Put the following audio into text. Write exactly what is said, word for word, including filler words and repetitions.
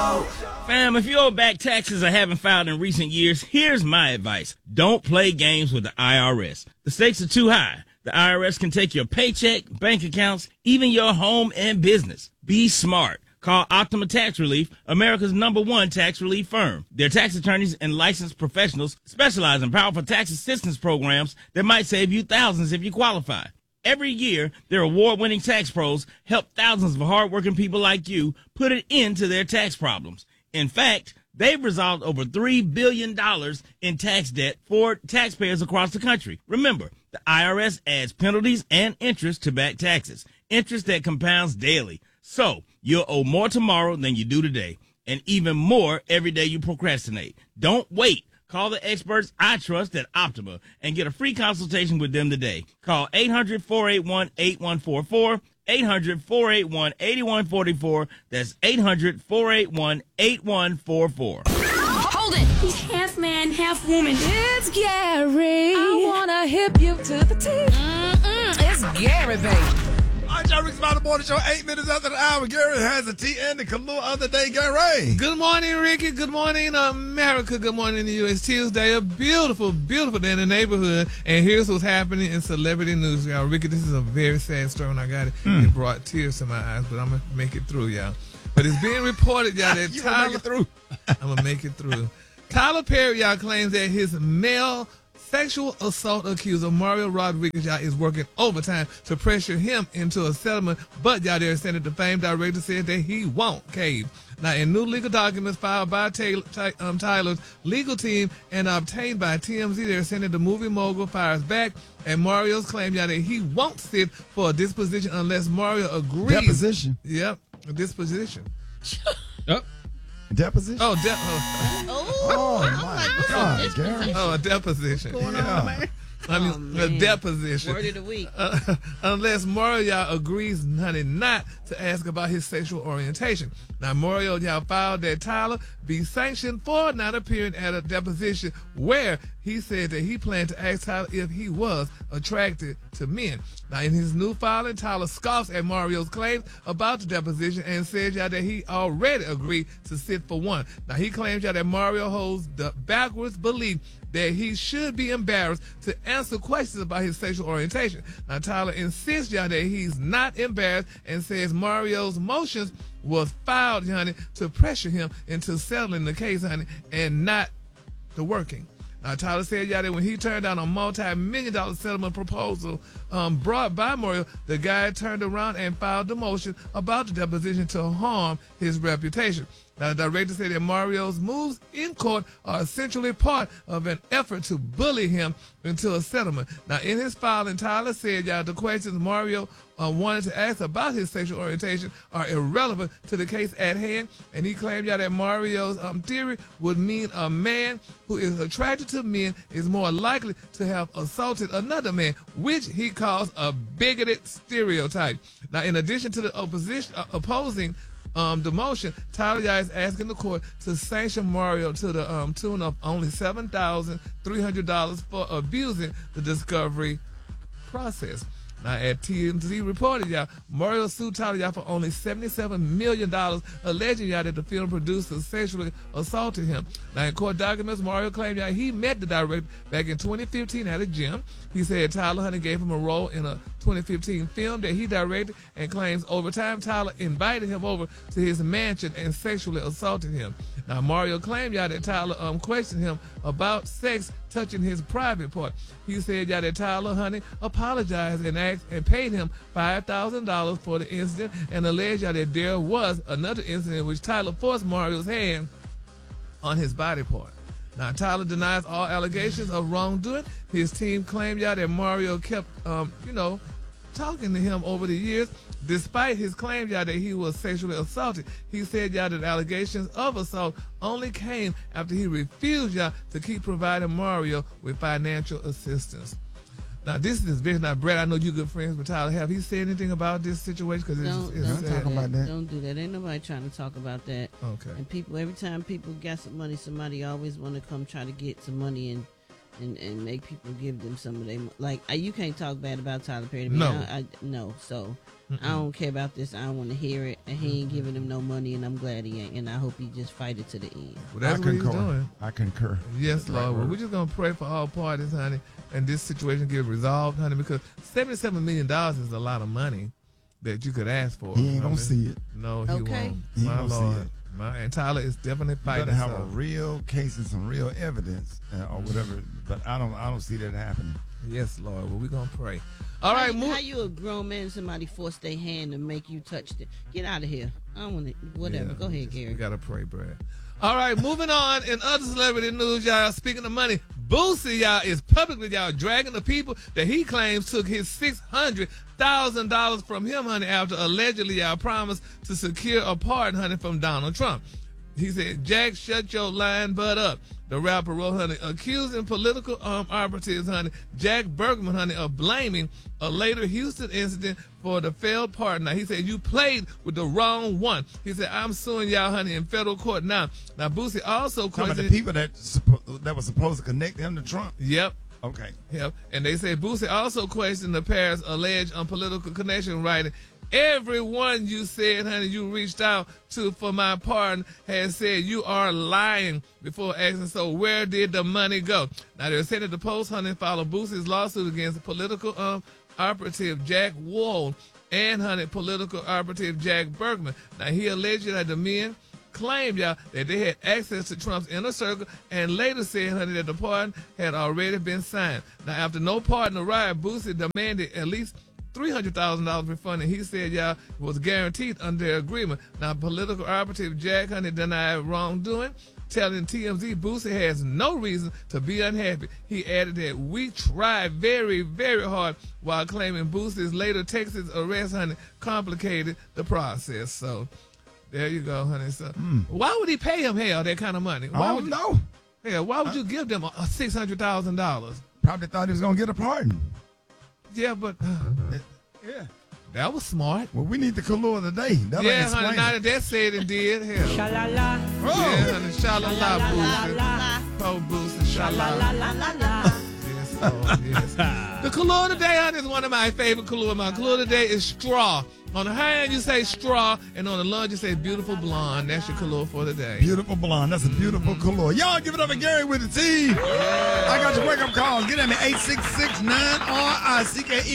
Fam, if you owe back taxes or haven't filed in recent years, here's my advice. Don't play games with the I R S. The stakes are too high. The I R S can take your paycheck, bank accounts, even your home and business. Be smart. Call Optima Tax Relief, America's number one tax relief firm. Their tax attorneys and licensed professionals specialize in powerful tax assistance programs that might save you thousands if you qualify. Every year, their award-winning tax pros help thousands of hardworking people like you put an end to their tax problems. In fact, they've resolved over three billion dollars in tax debt for taxpayers across the country. Remember, the I R S adds penalties and interest to back taxes, interest that compounds daily. So, you'll owe more tomorrow than you do today, and even more every day you procrastinate. Don't wait. Call the experts I trust at Optima and get a free consultation with them today. Call eight hundred, four eight one, eight one four four, eight hundred, four eight one, eight one four four. That's eight hundred, four eight one, eight one four four. Hold it! He's half man, half woman. It's Gary. I wanna hip you to the T. Mm-mm, it's Gary, baby. All right, y'all, Rick's About the Morning Show, eight minutes after the hour. Gary has a T and the Kahlua of the day, Gary. Good morning, Ricky. Good morning, America. Good morning, the U S. Tuesday. A beautiful, beautiful day in the neighborhood. And here's what's happening in celebrity news, y'all. Ricky, this is a very sad story when I got it. Mm. It brought tears to my eyes, but I'm going to make it through, y'all. But it's being reported, y'all, that you Tyler... make it through. I'm going to make it through. Tyler Perry, y'all, claims that his male sexual assault accuser Mario Rodriguez, y'all, is working overtime to pressure him into a settlement, but y'all, they're saying that the famed director said that he won't cave. Now, in new legal documents filed by Taylor, Ty, um, Tyler's legal team and obtained by T M Z, they're saying that the movie mogul fires back, and Mario's claim, y'all, that he won't sit for a disposition unless Mario agrees. Deposition. Yep, a disposition. Yep. Deposition? Oh, de- oh. Oh, my God, Gary. Oh, a deposition. What's going yeah. on, man? I mean, Oh, a deposition. Word of the week. Uh, unless Mario, y'all, agrees, honey, not to ask about his sexual orientation. Now, Mario, y'all, filed that Tyler be sanctioned for not appearing at a deposition where he said that he planned to ask Tyler if he was attracted to men. Now, in his new filing, Tyler scoffs at Mario's claims about the deposition and says, y'all, that he already agreed to sit for one. Now, he claims, y'all, that Mario holds the backwards belief that he should be embarrassed to answer questions about his sexual orientation. Now, Tyler insists, y'all, that he's not embarrassed and says Mario's motions was filed, honey, to pressure him into settling the case, honey, and not the working. Now, Tyler said, y'all, that when he turned down a multi-million dollar settlement proposal um, brought by Mario, the guy turned around and filed the motion about the deposition to harm his reputation. Now, the director said that Mario's moves in court are essentially part of an effort to bully him into a settlement. Now, in his filing, Tyler said, y'all, the questions Mario uh, wanted to ask about his sexual orientation are irrelevant to the case at hand, and he claimed, y'all, that Mario's um, theory would mean a man who is attracted to men is more likely to have assaulted another man, which he calls a bigoted stereotype. Now, in addition to the opposition uh, opposing Um, the motion, Tyler, y'all, is asking the court to sanction Mario to the um, tune of only seven thousand three hundred dollars for abusing the discovery process. Now, at T M Z reported, y'all, Mario sued Tyler, y'all, for only seventy-seven million dollars, alleging, y'all, that the film producer sexually assaulted him. Now, in court documents, Mario claimed, y'all, he met the director back in twenty fifteen at a gym. He said Tyler Honey gave him a role in a twenty fifteen film that he directed, and claims over time Tyler invited him over to his mansion and sexually assaulted him. Now, Mario claimed, y'all, that Tyler um, questioned him about sex touching his private part. He said, y'all, that Tyler Honey apologized and asked and paid him five thousand dollars for the incident, and alleged, y'all, that there was another incident in which Tyler forced Mario's hand on his body part. Now, Tyler denies all allegations of wrongdoing. His team claimed, y'all, that Mario kept, um, you know, talking to him over the years. Despite his claim, y'all, that he was sexually assaulted, he said, y'all, that allegations of assault only came after he refused, y'all, to keep providing Mario with financial assistance. Now, this is very not Brett. I know you good friends with Tyler. Have he said anything about this situation? Because it's, Don't, it's don't, sad. do that. don't do that. Ain't nobody trying to talk about that. Okay. And people, every time people get some money, somebody always want to come try to get some money and and, and make people give them some of their mo- like. I, you can't talk bad about Tyler Perry. No. I, I, no. So I don't care about this. I don't want to hear it. And he ain't giving him no money, and I'm glad he ain't. And I hope he just fight it to the end. Well, that's I what he's concur. doing. I concur. Yes, Right, Lord. Well, right. we're just gonna pray for all parties, honey, and this situation get resolved, honey, because seventy-seven million dollars is a lot of money that you could ask for. He ain't gonna honey. see it. No, he Okay. won't. He ain't My gonna see Lord. it. My, and Tyler is definitely You fighting. better have so. a real case and some real evidence uh, or whatever. But I don't. I don't see that happening. Yes, Lord. Well, we're gonna pray. All right, how, move. how you a grown man? Somebody force their hand to make you touch it. Get out of here. I don't want to. Whatever. Yeah, Go ahead, we Gary. gotta pray, Brad. All right, moving on. In other celebrity news, y'all, speaking of money, Boosie, y'all, is publicly, y'all, dragging the people that he claims took his six hundred thousand dollars from him, honey, after allegedly, y'all, promised to secure a pardon, honey, from Donald Trump. He said, Jack, shut your lying butt up. The rapper wrote, honey, accusing political um, operatives, honey, Jack Bergman, honey, of blaming a later Houston incident for the failed pardon. Now, he said, you played with the wrong one. He said, I'm suing y'all, honey, in federal court now. Now, Boosie also Some of the questioned... people that suppo- that was supposed to connect him to Trump. Yep. Okay. Yep. And they say Boosie also questioned the pair's alleged um, political connection, writing, everyone you said, honey, you reached out to for my pardon has said you are lying before asking, so where did the money go? Now, they're saying that the Post, honey, followed Boosie's lawsuit against political um, operative Jack Wall and, honey, political operative Jack Bergman. Now, he alleged that the men claimed, y'all, that they had access to Trump's inner circle and later said, honey, that the pardon had already been signed. Now, after no pardon arrived, Boosie demanded at least three hundred thousand dollars refunded. He said, y'all, was guaranteed under their agreement. Now, political operative Jack, honey, denied wrongdoing, telling T M Z Boosie has no reason to be unhappy. He added that we tried very, very hard while claiming Boosie's later Texas arrest, honey, complicated the process. So, there you go, honey. So, Mm. why would he pay him, hell, that kind of money? Why I would don't you, know. hell, why would you give them a, a six hundred thousand dollars? Probably thought he was gonna get a pardon. Yeah, but Yeah. that was smart. Well, we need the color of the day. That'll Yeah, explain honey, now it. that that said and did, hell. Sha-la-la, Oh. Yeah, honey, sha-la-la, Boosie. la. Po Boosie, sha-la-la. La-la-la-la. Yes, Lord, yes. The color of the day, honey, is one of my favorite color. My color of the day is straw. On the high end, you say straw, and on the low end, you say beautiful blonde. That's your color for the day. Beautiful blonde. That's a beautiful color. Y'all give it up to Gary with the T. I got your wake up call. Get at me eight six six nine R I C K E.